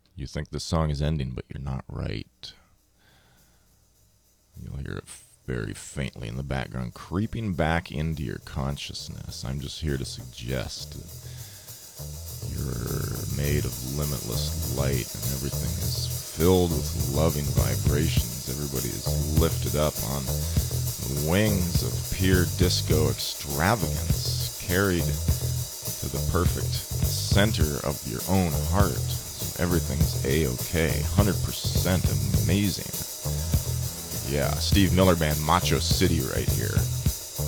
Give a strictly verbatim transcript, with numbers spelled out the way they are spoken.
You think the song is ending, but you're not right. You'll hear it very faintly in the background, creeping back into your consciousness. I'm just here to suggest that you're made of limitless light and everything is filled with loving vibrations. Everybody is lifted up on the wings of pure disco extravagance, carried to the perfect center of your own heart. So everything's A-OK, one hundred percent amazing. Yeah, Steve Miller Band, Macho City right here.